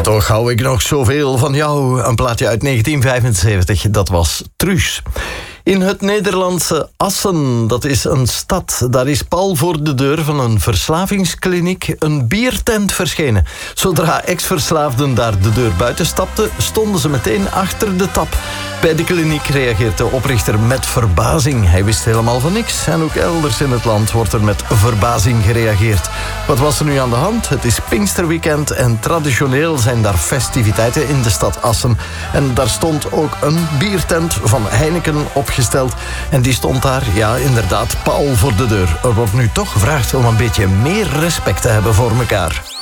toch hou ik nog zoveel van jou. Een plaatje uit 1975, dat was Truus. In het Nederlandse Assen, dat is een stad. Daar is pal voor de deur van een verslavingskliniek een biertent verschenen. Zodra ex-verslaafden daar de deur buiten stapten, stonden ze meteen achter de tap. Bij de kliniek reageert de oprichter met verbazing. Hij wist helemaal van niks. En ook elders in het land wordt er met verbazing gereageerd. Wat was er nu aan de hand? Het is Pinksterweekend en traditioneel zijn daar festiviteiten in de stad Assen. En daar stond ook een biertent van Heineken opgesteld. En die stond daar, ja, inderdaad, pal voor de deur. Er wordt nu toch gevraagd om een beetje meer respect te hebben voor elkaar.